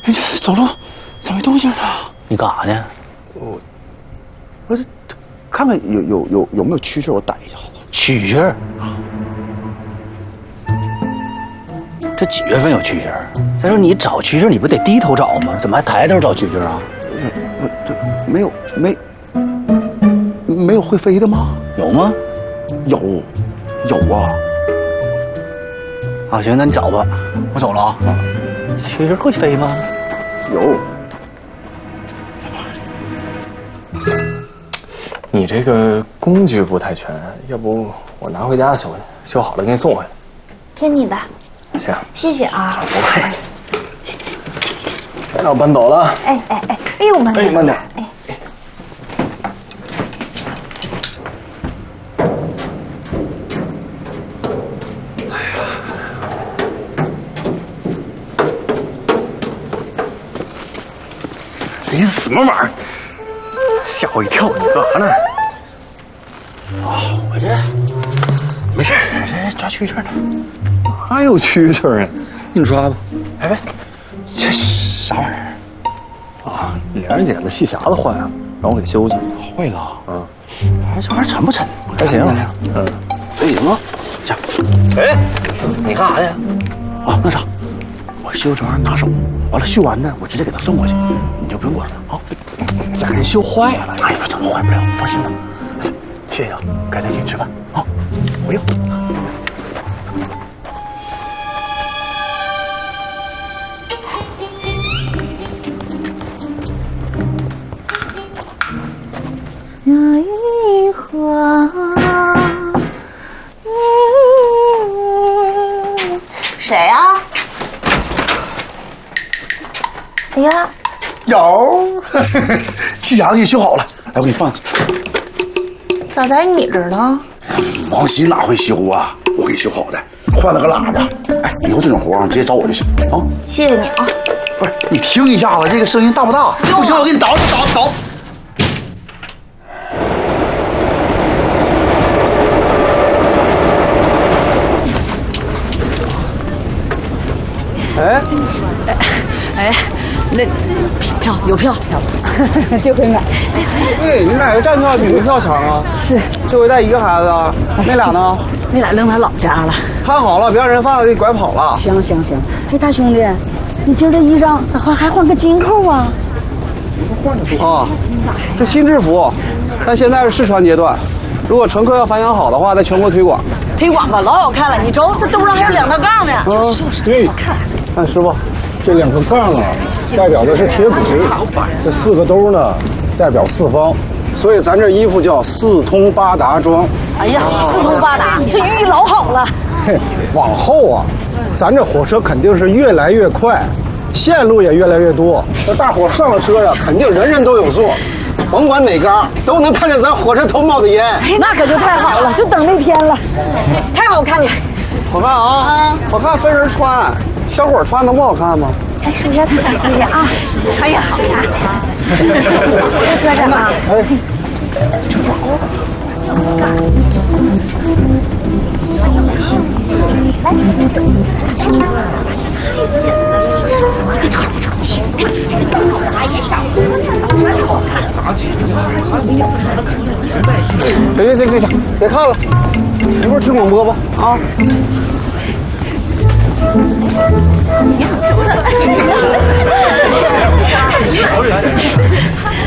这走路咋没动静呢？ 你干啥呢？ 我这看看有没有蛐蛐，我逮一下。 蛐蛐？这几月份有蛐蛐？再说你找蛐蛐，你不得低头找吗？怎么还抬头找蛐蛐啊？ 这没有会飞的吗？ 有吗？ 有啊。 啊，行，那你找吧，我走了啊。蛐蛐会飞吗？ 有。 你这个工具不太全，要不我拿回家修去，修好了给你送回来。 听你的。 行， 谢谢啊。 不客气。那我搬走了。 哎呦，慢点， 慢点。 哎。 你什么玩意儿？吓我一跳！你干啥呢？ 我这没事，这抓蛐蛐呢。 哪有蛐蛐啊？你抓吧。 哎，这啥玩意儿？ 啊，连着剪子细匣子坏了，让我给修去。 坏了。 嗯。 哎，这玩意儿沉不沉？ 还行。 嗯。行啊。这。 哎，你干啥去？ 啊，那啥，我修这玩意儿拿手，完了修完呢，我直接给他送过去，你就不用管了啊。 咋人修坏了？ 哎呀，怎么坏不了？放心吧。谢谢啊，改天请吃饭啊。不用。 那一花，谁呀？哎呀， 有，气匣子给修好了，来，我给你放下。 咋在你这儿呢？ 王喜哪会修啊？我给修好的，换了个喇叭。哎，以后这种活儿直接找我就行啊。 谢谢你啊。 不是，你听一下子，这个声音大不大？不行，我给你倒。 哎，那票有票就可以买。 对，你哪个站票比门票强啊？ 是， 这回带一个孩子啊，那俩呢？ 那俩扔他老家了。 看好了，别让人贩子给拐跑了。 行。哎，大兄弟，你今儿这衣裳咋还换个金扣啊？ 啊，这新制服，但现在是试穿阶段。如果乘客要反响好的话，在全国推广。 推广吧，老好看了。你瞅，这兜上还有2道杠呢。 对，看师傅，这2个杠啊，代表的是铁骨；这4个兜呢，代表四方。所以咱这衣服叫四通八达装。 哎呀，四通八达，这寓意老好了。 嘿，往后啊，咱这火车肯定是越来越快，线路也越来越多。那大伙上了车呀，肯定人人都有座。甭管哪嘎都能看见咱火车头冒的烟， 那可就太好了，就等那天了，太好看了。 好看啊！好看分人穿，小伙穿能不好看吗？ 哎，说一下自己啊， 穿也好看。 多穿点啊。 哎，行，别看了，一会儿听广播吧啊。 你怎么这么